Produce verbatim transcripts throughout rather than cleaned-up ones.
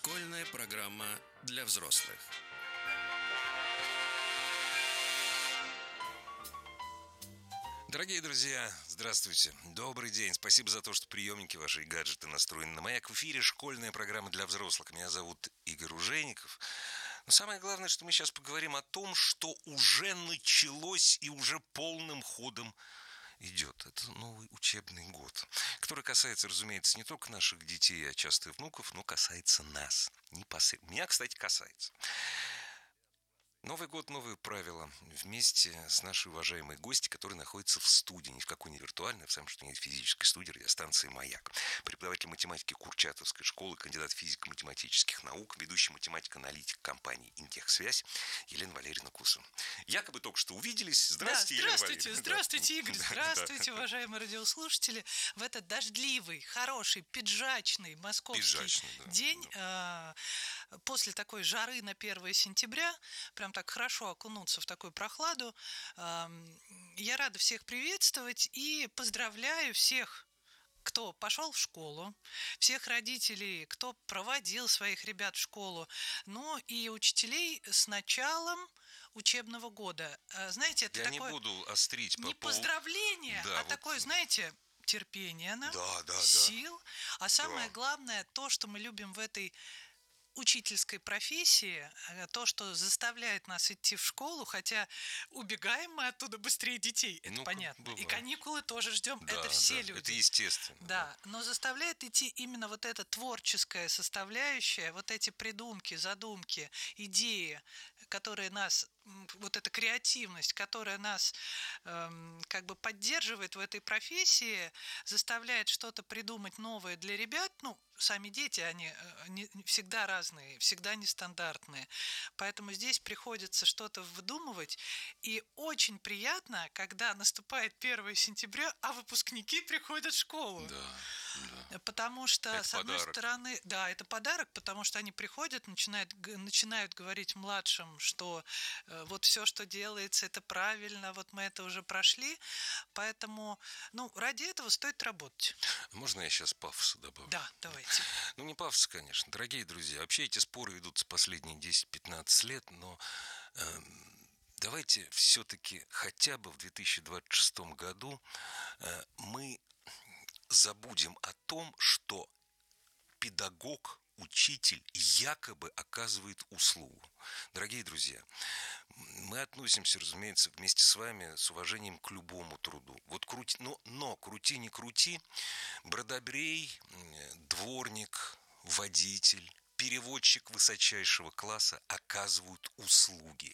Школьная программа для взрослых. Дорогие друзья, здравствуйте. Добрый день. Спасибо за то, что приемники ваши и гаджеты настроены на «Маяк». В эфире школьная программа для взрослых. Меня зовут Игорь Ужеников. Но самое главное, что мы сейчас поговорим о том, что уже началось и уже полным ходом идет. Это новый учебный год, который касается, разумеется, не только наших детей, а часто и внуков, но касается нас. Непосредственно. Меня, кстати, касается. Новый год, новые правила. Вместе с нашей уважаемой гостью, которая находится в студии. Ни в какой не виртуальной, а в самом что нет физической студии радиостанции «Маяк». Преподаватель математики Курчатовской школы, кандидат физико-математических наук, ведущий математик-аналитик компании «Интехсвязь» Елена Валерьевна Кусова. Якобы только что увиделись. Здравствуйте, да, Елена здравствуйте, Валерьевна. здравствуйте, Игорь, Да. здравствуйте, уважаемые радиослушатели. В этот дождливый, хороший, пиджачный московский Пиджачный, да, день, да. э, после такой жары на первое сентября, прям так хорошо окунуться в такую прохладу, э, я рада всех приветствовать и поздравляю всех, кто пошел в школу, всех родителей, кто проводил своих ребят в школу, ну и учителей с началом учебного года. Знаете, это Я такое... не буду острить по Не пол... поздравление, да, а вот... такое, знаете, терпение нам, да, да, сил. Да. А самое Да. главное, то, что мы любим в этой учительской профессии, то, что заставляет нас идти в школу, хотя убегаем мы оттуда быстрее детей, это ну, понятно. Бывает. И каникулы тоже ждем, да, это все да, люди. Это естественно. Да, да, но заставляет идти именно вот эта творческая составляющая, вот эти придумки, задумки, идеи, которые нас, вот эта креативность, которая нас эм, как бы поддерживает в этой профессии, заставляет что-то придумать новое для ребят. Ну, сами дети, они не, всегда разные, всегда нестандартные. Поэтому здесь приходится что-то выдумывать. И очень приятно, когда наступает первое сентября, а выпускники приходят в школу. Да, да. Потому что, это с подарок. одной стороны, да, это подарок, потому что они приходят, начинают, начинают говорить младшим, что э, вот все, что делается, это правильно, вот мы это уже прошли. Поэтому, ну, ради этого стоит работать. Можно я сейчас пафоса добавлю? Да, давайте. Ну, не пафос, конечно. Дорогие друзья, вообще эти споры ведутся последние десять-пятнадцать лет, но э, давайте все-таки хотя бы в две тысячи двадцать шестом году э, мы забудем о том, что педагог, учитель якобы оказывает услугу. Дорогие друзья, мы относимся, разумеется, вместе с вами с уважением к любому труду. Вот крути, но, но крути не крути, бродобрей, дворник, водитель, переводчик высочайшего класса оказывают услуги,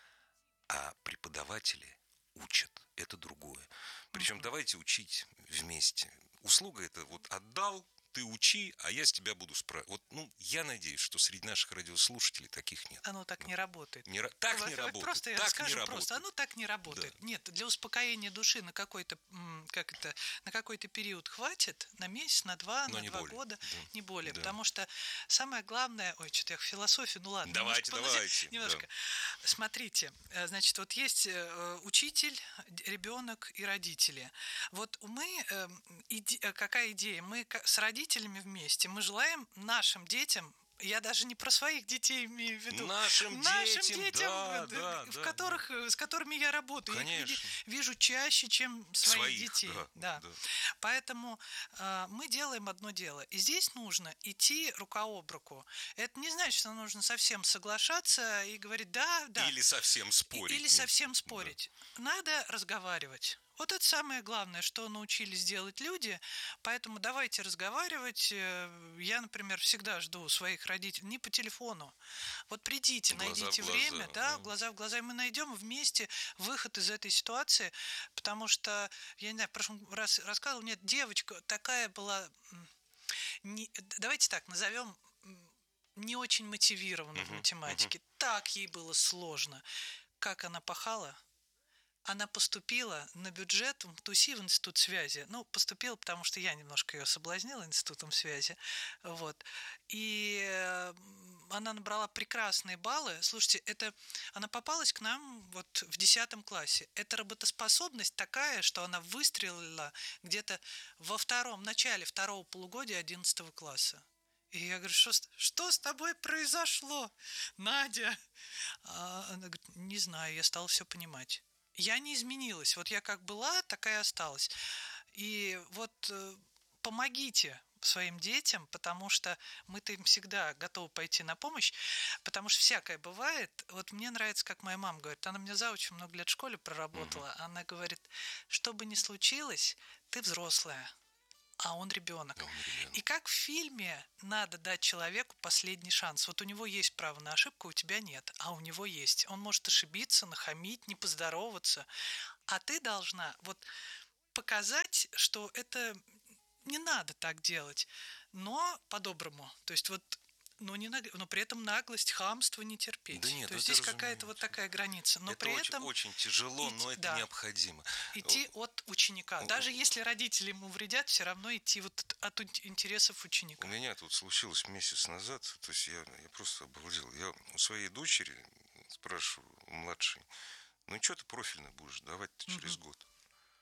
а преподаватели учат. Это другое. Причем давайте учить вместе. Услуга это вот отдал, ты учи, а я с тебя буду спрашивать. Вот, ну, я надеюсь, что среди наших радиослушателей таких нет. Оно так ну, не работает. Не, так вот, не работает. Просто я так скажу не просто, работает. оно так не работает. Да. Нет, для успокоения души на какой-то, как это, на какой-то период хватит, на месяц, на два, Но на два более. года, да. не более. Да. Потому что самое главное, ой, что-то я в философии, ну ладно. Давайте, немножко, давайте. Немножко. Да. Смотрите, значит, вот есть учитель, ребенок и родители. Вот мы, иде, какая идея? Мы с родителями вместе, мы желаем нашим детям, я даже не про своих детей имею в виду. Нашим, Нашим детям, детям, да, в да, да, которых, да. с которыми я работаю. Конечно. Я их вижу чаще, чем своих, своих детей. Да, да. Да. Поэтому э, мы делаем одно дело. И здесь нужно идти рука об руку. Это не значит, что нужно совсем соглашаться и говорить «да, да». Или совсем спорить. Или совсем спорить. Да. Надо разговаривать. Вот это самое главное, что научились делать люди, поэтому давайте разговаривать. Я, например, всегда жду своих родителей не по телефону. Вот придите, глаза найдите в время, глаза, да, да, глаза в глаза, и мы найдем вместе выход из этой ситуации, потому что, я не знаю, в прошлом раз рассказывал, нет, девочка такая была, не, давайте так, назовем, не очень мотивированной uh-huh, в математике. Uh-huh. Так ей было сложно. Как она пахала? Она поступила на бюджет в ТУСИ, в Институт связи. Ну, поступила, потому что я немножко ее соблазнила Институтом связи. Вот. И она набрала прекрасные баллы. Слушайте, это, она попалась к нам вот в десятом классе. Это работоспособность такая, что она выстрелила где-то во втором, начале второго полугодия одиннадцатого класса. И я говорю, что, что с тобой произошло, Надя? А она говорит, не знаю, я стала все понимать. Я не изменилась. Вот я как была, такая и осталась. И вот э, помогите своим детям, потому что мы-то им всегда готовы пойти на помощь, потому что всякое бывает. Вот мне нравится, как моя мама говорит, она меня заучим много лет в школе проработала, угу. Она говорит, что бы ни случилось, ты взрослая, а он ребенок. Он ребенок. И как в фильме надо дать человеку последний шанс. Вот у него есть право на ошибку, у тебя нет, а у него есть. Он может ошибиться, нахамить, не поздороваться, а ты должна вот показать, что это не надо так делать, но по-доброму. То есть вот, но, не, но при этом наглость, хамство не терпеть. Да нет, то есть здесь какая-то вот такая граница. Но это при очень, этом очень тяжело, идти, но это да, необходимо. Идти от ученика. Даже если родители ему вредят, все равно идти вот от интересов ученика. У меня тут случилось месяц назад, то есть я, я просто обалдел. Я у своей дочери спрашиваю, у младшей, ну что ты профильный будешь давать через угу. год?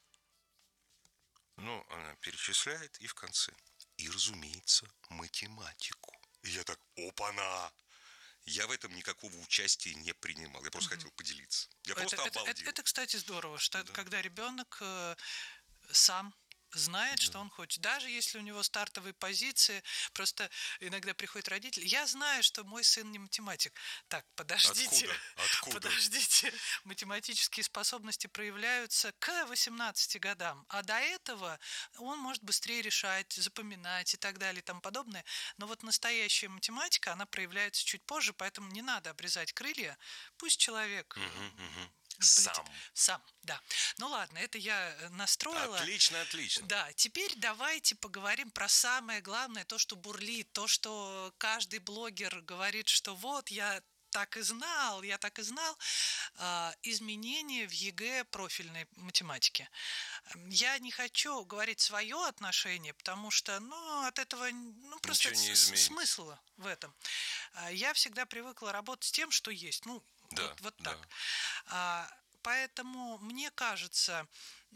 Ну, она перечисляет и в конце. И, разумеется, математику. И я так, опа-на! Я в этом никакого участия не принимал. Я просто mm-hmm. хотел поделиться. Я это, просто это, обалдел. Это, это, кстати, здорово, что да. когда ребенок э, сам знает, да. что он хочет. Даже если у него стартовые позиции, просто иногда приходят родители. Я знаю, что мой сын не математик. Так, подождите. Откуда? Откуда? Подождите. Математические способности проявляются к восемнадцати годам. А до этого он может быстрее решать, запоминать и так далее и тому подобное. Но вот настоящая математика, она проявляется чуть позже, поэтому не надо обрезать крылья. Пусть человек... Угу, угу. Сам. Сам, да. Ну ладно, это я настроила. Отлично, отлично. Да, теперь давайте поговорим про самое главное, то, что бурлит, то, что каждый блогер говорит, что вот я так и знал, я так и знал. А, изменения в ЕГЭ профильной математике. Я не хочу говорить свое отношение, потому что, ну, от этого, ну, просто смысла в этом. Я всегда привыкла работать с тем, что есть. Ну, да, вот, вот да. так. А, поэтому мне кажется,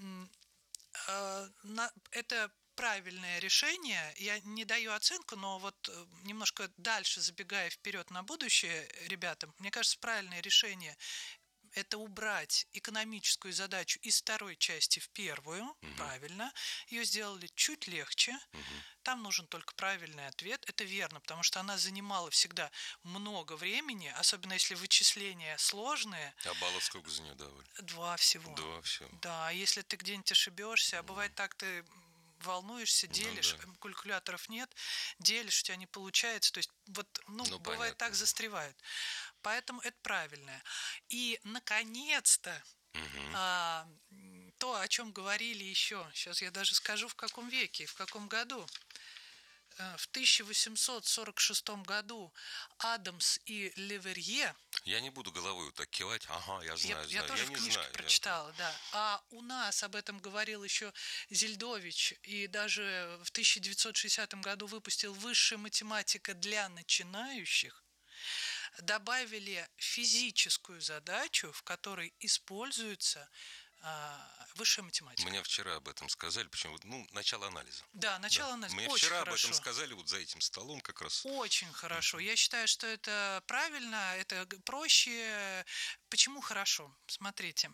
а, на, это правильное решение. Я не даю оценку, но вот немножко дальше забегая вперед на будущее, ребятам, мне кажется, правильное решение – это убрать экономическую задачу из второй части в первую, угу. правильно. Ее сделали чуть легче. Угу. Там нужен только правильный ответ. Это верно, потому что она занимала всегда много времени, особенно если вычисления сложные. А баллов сколько за нее давали? Два всего. Два всего. Да, если ты где-нибудь ошибешься, а бывает так, ты волнуешься, делишь, ну, да. калькуляторов нет, делишь, у тебя не получается. То есть вот, ну, ну бывает понятно. Так, застревают. Поэтому это правильное. И, наконец-то, угу. а, то, о чем говорили еще, сейчас я даже скажу, в каком веке, в каком году. В тысяча восемьсот сорок шестом году Адамс и Леверье. Я не буду головой вот так кивать. Ага, я знаю, я, знаю. Я тоже я в не книжке знаю, прочитала, я... да. А у нас об этом говорил еще Зельдович, и даже в тысяча девятьсот шестидесятом году выпустил «Высшая математика для начинающих». Добавили физическую задачу, в которой используется а, высшая математика. Мне вчера об этом сказали, почему? Ну, начало анализа. Да, начало да. анализа. Мне Очень вчера хорошо. об этом сказали вот за этим столом как раз. Очень хорошо. Я считаю, что это правильно, это проще. Почему хорошо? Смотрите,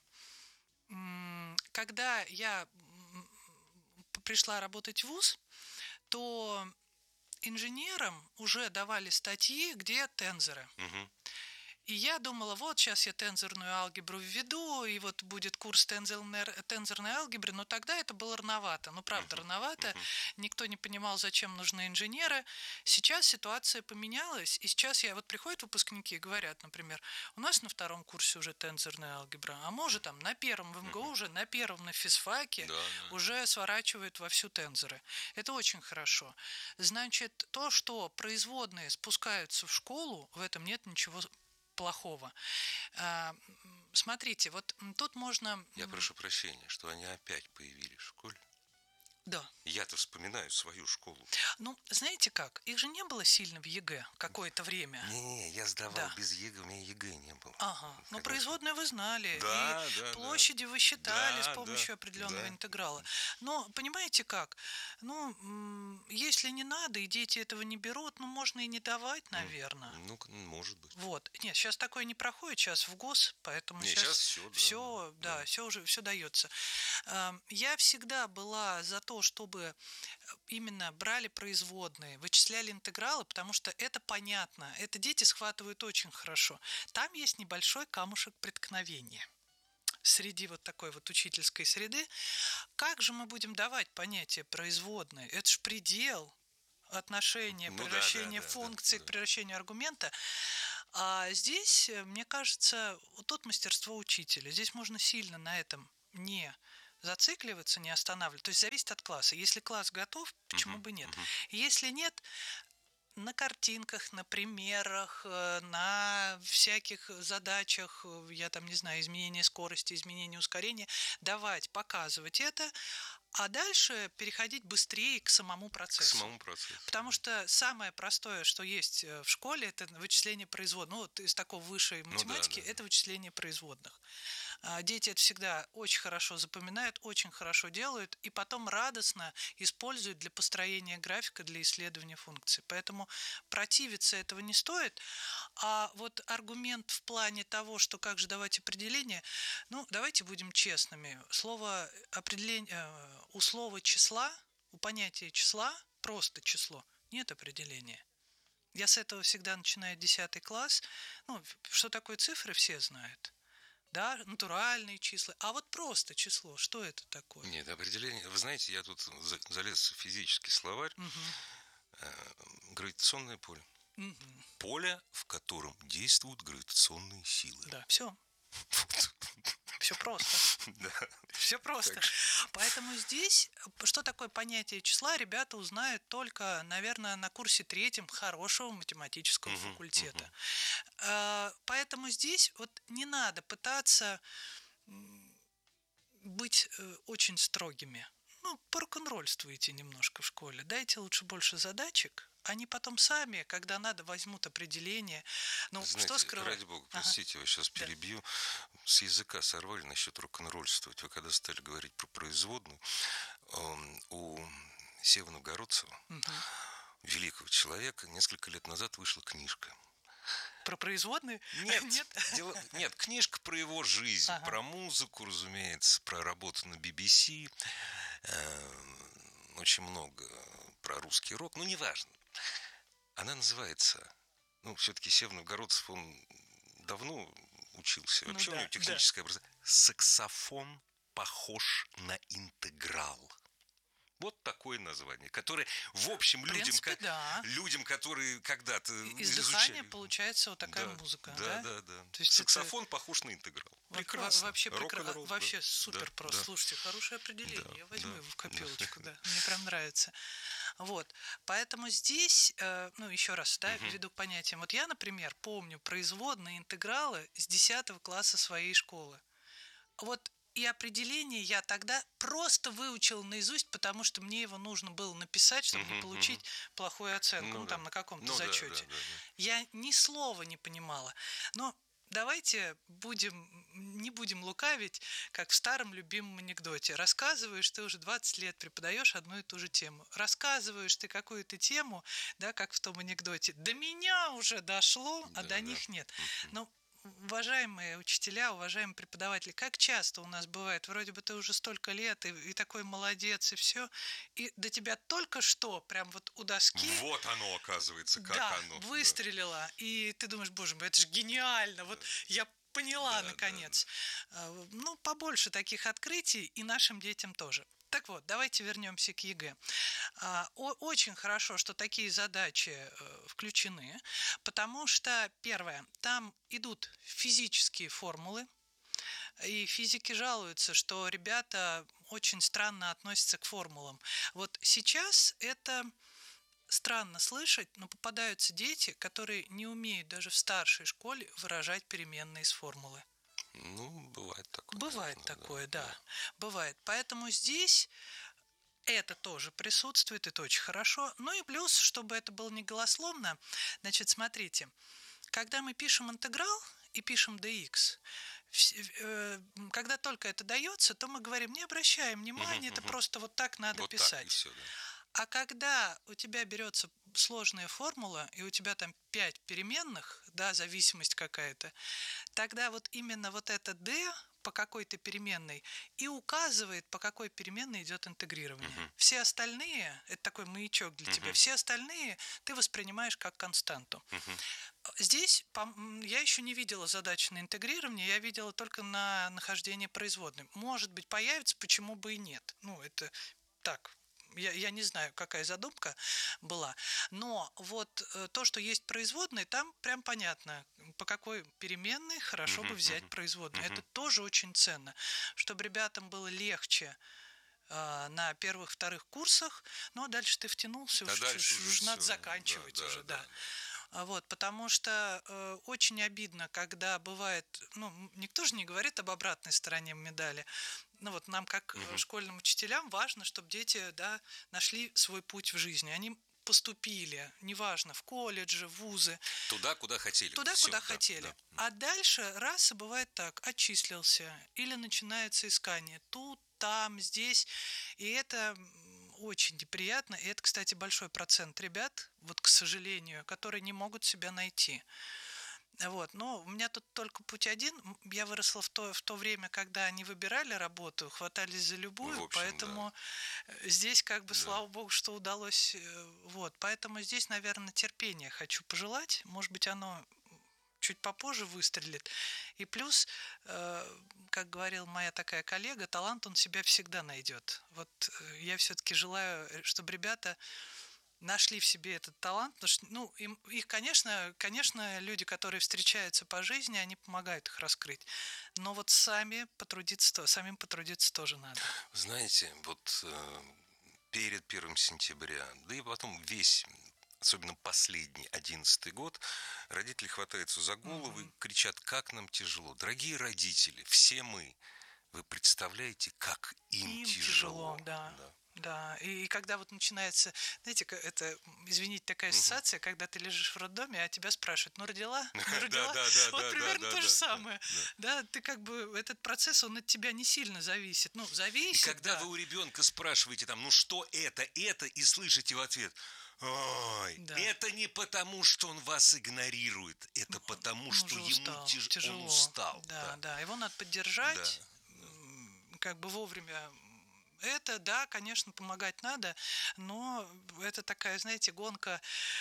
когда я пришла работать в вуз, то инженерам уже давали статьи, где тензоры. Угу. И я думала, вот сейчас я тензорную алгебру введу, и вот будет курс тензорной, тензорной алгебры, но тогда это было рановато. Ну, правда, uh-huh. рановато. Uh-huh. Никто не понимал, зачем нужны инженеры. Сейчас ситуация поменялась, и сейчас я вот приходят выпускники и говорят, например, у нас на втором курсе уже тензорная алгебра, а может там на первом в МГУ uh-huh. уже, на первом на физфаке да, да. уже сворачивают вовсю тензоры. Это очень хорошо. Значит, то, что производные спускаются в школу, в этом нет ничего плохого. Смотрите, вот тут можно... Я прошу прощения, что они опять появились в школе. Да. Я-то вспоминаю свою школу. Ну, знаете как, их же не было сильно в ЕГЭ какое-то время. Не-не, я сдавал Да. без ЕГЭ, у меня ЕГЭ не было. Ага, ну Конечно. производные вы знали, Да, и да, площади да. вы считали Да, с помощью да, определенного да. интеграла. Но понимаете как? Ну, м, если не надо, и дети этого не берут, ну, можно и не давать, наверное. Ну, может быть. Вот. Нет, сейчас такое не проходит, сейчас в ГОС, поэтому Не, сейчас сейчас всё, да, все, да, да, да. все уже все дается. Эм, Я всегда была за то, чтобы именно брали производные, вычисляли интегралы, потому что это понятно, это дети схватывают очень хорошо. Там есть небольшой камушек преткновения среди вот такой вот учительской среды. Как же мы будем давать понятие производные? Это ж предел отношения, Ну да, превращения да, да, функции да, к да. превращению аргумента. А здесь, э, мне кажется, вот тут мастерство учителя. Здесь можно сильно на этом не зацикливаться, не останавливаться. То есть зависит от класса. Если класс готов, почему Мгм, бы нет? мгм. Если нет, на картинках, на примерах, э, на всяких задачах, э, я там не знаю, изменение скорости, изменение ускорения, давать, показывать это, а дальше переходить быстрее к самому К процессу. самому процессу. Потому что самое простое, что есть э, в школе, это вычисление производных. Ну, вот из такого высшей да, математики, да, да. это вычисление производных. А Дети это всегда очень хорошо запоминают, очень хорошо делают, и потом радостно используют для построения графика, для исследования функций. Поэтому противиться этого не стоит. А вот аргумент в плане того, что как же давать определение, ну, давайте будем честными. Слово определение, э, у слова числа, у понятия числа, просто число, нет определения. Я с этого всегда начинаю десятый класс. Ну, что такое цифры, все знают. Да, натуральные числа. А вот просто число, что это такое? Нет, определение. Вы знаете, я тут за- залез в физический словарь. Мгм. Э, Гравитационное поле. Мгм. Поле, в котором действуют гравитационные силы. Да, все. Все просто. Да. Все просто. Так что- Поэтому здесь, э, что такое понятие числа, ребята узнают только, наверное, на курсе третьем хорошего математического Мгм, факультета. мгм. Э, Поэтому здесь вот не надо пытаться м, быть э, очень строгими. Ну, порок-н-ролльствуйте немножко в школе. Дайте лучше больше задачек. Они потом сами, когда надо, возьмут определение. Ну, что Знаете, скрывать? ради бога, Ага. простите, я сейчас Да. перебью. С языка сорвали насчет рок-н-ролльствовать. Вы когда стали говорить про производную, эм, у Сева Новгородцева, Мгм. великого человека, несколько лет назад вышла книжка. Про производные? Нет, Нет? дело- нет, книжка про его жизнь, Ага. про музыку, разумеется, про работу на би би си, э, очень много про русский рок, ну, неважно. Она называется, ну, все-таки Сев Новгородцев, он давно учился, Ну вообще у да, него да. техническое образование. Саксофон похож на интеграл. Вот такое название, которое, в общем, В людям, принципе, ка- да. людям, которые когда-то Из изучали. дыхания получается вот такая Да, музыка, да, да? да, да. То есть это Саксофон похож на интеграл. во- Прекрасно. во- вообще, прекра- Рок-н-ролл, вообще да, супер да, просто. да. Слушайте, хорошее определение. Да, Я возьму да, его в да. копилочку, да. Мне прям нравится. Вот. Поэтому здесь, э, ну, еще раз, да, Мгм. введу к понятиям. Вот я, например, помню производные интегралы с десятого класса своей школы. Вот и определение я тогда просто выучил наизусть, потому что мне его нужно было написать, чтобы Мгм, не получить плохую оценку, ну, Ну там, да. на каком-то Ну да, зачете. да, да, да. Я ни слова не понимала. Но давайте будем, не будем лукавить, как в старом любимом анекдоте. Рассказываешь, ты уже двадцать лет преподаешь одну и ту же тему. Рассказываешь ты какую-то тему, да, как в том анекдоте. До меня уже дошло, а Да, до да. них нет. Мгм. Но уважаемые учителя, уважаемые преподаватели, как часто у нас бывает, вроде бы ты уже столько лет, и, и такой молодец, и все, и до тебя только что, прям вот у доски, Вот оно, оказывается, как да, оно. Да. выстрелила, и ты думаешь, боже мой, это же гениально, вот я поняла Да, наконец. А, Ну, побольше таких открытий, и нашим детям тоже. Так вот, давайте вернемся к ЕГЭ. А, о- Очень хорошо, что такие задачи э, включены, потому что, первое, там идут физические формулы, и физики жалуются, что ребята очень странно относятся к формулам. Вот сейчас это странно слышать, но попадаются дети, которые не умеют даже в старшей школе выражать переменные из формулы. Ну, бывает такое. Бывает наверное, такое, да, бывает. Поэтому здесь Это тоже присутствует, это очень хорошо. Ну и плюс, чтобы это было не голословно, значит, смотрите, когда мы пишем интеграл и пишем ди икс, когда только это дается, то мы говорим, не обращаем внимания, это просто вот так надо Вот писать. так и все, да. А когда у тебя берется сложная формула, и у тебя там пять переменных, да, зависимость какая-то, тогда вот именно вот это D по какой-то переменной и указывает, по какой переменной идет интегрирование. Uh-huh. Все остальные, это такой маячок для uh-huh. тебя, все остальные ты воспринимаешь как константу. Uh-huh. Здесь я еще не видела задачи на интегрирование, я видела только на нахождение производной. Может быть, появится, почему бы и нет. Ну, это так. Я, я не знаю, какая задумка была, но вот э, то, что есть производные, там прям понятно, по какой переменной хорошо uh-huh, бы взять uh-huh, производную. Uh-huh. Это тоже очень ценно, чтобы ребятам было легче э, на первых-вторых курсах, ну а дальше ты втянулся, а уж, дальше уж, уж надо все, заканчивать да, уже, да. да. да. Вот, потому что э, очень обидно, когда бывает, ну, никто же не говорит об обратной стороне медали. Ну вот нам, как угу. школьным учителям, важно, чтобы дети, да, нашли свой путь в жизни. Они поступили, неважно, в колледжи, в вузы. Туда, куда хотели. Туда, Все, куда да, хотели. Да. А дальше раз и бывает так, отчислился, или начинается искание тут, там, здесь. И это очень неприятно. И это, кстати, большой процент ребят, вот, к сожалению, которые не могут себя найти. Вот. Но у меня тут только путь один. Я выросла в то, в то время, когда они выбирали работу, хватались за любую, в общем, поэтому да. здесь, как бы, да. слава богу, что удалось. Вот. Поэтому здесь, наверное, терпения хочу пожелать. Может быть, оно чуть попозже выстрелит. И плюс, как говорила моя такая коллега, талант он себя всегда найдет. Вот я все-таки желаю, чтобы ребята нашли в себе этот талант, потому что, ну, им, их, конечно, конечно, люди, которые встречаются по жизни, они помогают их раскрыть. Но вот сами потрудиться, самим потрудиться тоже надо. Знаете, вот э, перед первым сентября, да и потом весь, особенно последний, одиннадцатый год, родители хватаются за голову mm-hmm. и кричат, как нам тяжело. Дорогие родители, все мы, вы представляете, как им, им тяжело. тяжело да. Да. Да, и когда вот начинается, знаете, это, извините, такая ассоциация, uh-huh. когда ты лежишь в роддоме, а тебя спрашивают, ну родила, ну родила, вот примерно то же самое. Да, ты как бы, этот процесс, он от тебя не сильно зависит, ну, зависит. И когда вы у ребенка спрашиваете там, ну что это, это, и слышите в ответ, ой, да. это не потому, что он вас игнорирует, это потому, он что ему устал, тяж... тяжело. Он устал. Да, да, да, его надо поддержать, да. как бы вовремя. Это, да, конечно, помогать надо, но это такая, знаете, гонка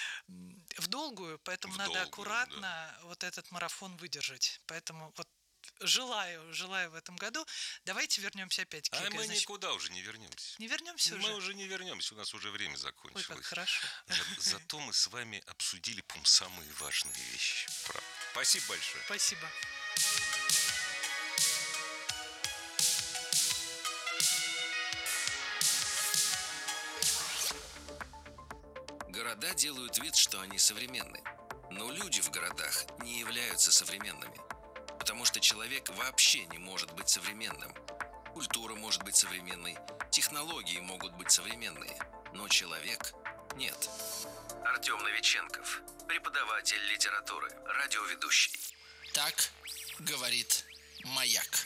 в долгую, поэтому в надо долгую, аккуратно да. вот этот марафон выдержать. Поэтому вот желаю, желаю в этом году. Давайте вернемся опять к А ЕГЭ. мы Значит, никуда уже не вернемся. Не вернемся мы уже? Мы уже не вернемся, у нас уже время закончилось. Ой, как хорошо. Зато мы с вами обсудили, по-моему, самые важные вещи. Правда. Спасибо большое. Спасибо. Города делают вид, что они современны. Но люди в городах не являются современными. Потому что человек вообще не может быть современным. Культура может быть современной, технологии могут быть современные, но человек – нет. Артем Новиченков, преподаватель литературы, радиоведущий. Так говорит Маяк.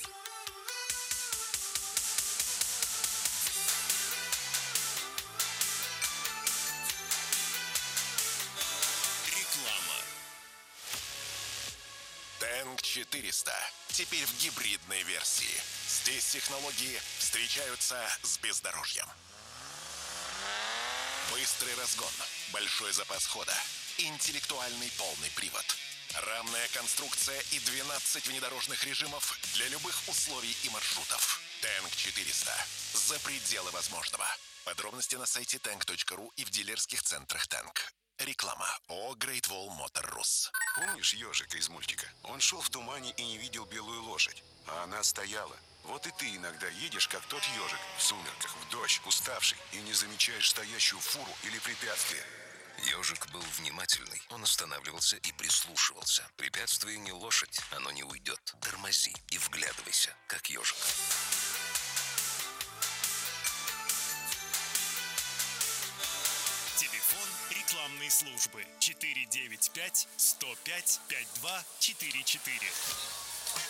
Тэнк четыреста. Теперь в гибридной версии. Здесь технологии встречаются с бездорожьем. Быстрый разгон, большой запас хода, интеллектуальный полный привод, рамная конструкция и двенадцать внедорожных режимов для любых условий и маршрутов. Тэнк четыреста. За пределы возможного. Подробности на сайте тэнк точка ру и в дилерских центрах Тэнк. Реклама. ООО Great Wall Motor Rus. Помнишь ежика из мультика? Он шел в тумане и не видел белую лошадь, а она стояла. Вот и ты иногда едешь, как тот ежик, в сумерках, в дождь, уставший, и не замечаешь стоящую фуру или препятствие. Ежик был внимательный. Он останавливался и прислушивался. Препятствие не лошадь, оно не уйдет. Тормози и вглядывайся, как ежик. рекламной службы четыре девять пять сто пять пять два четыре четыре.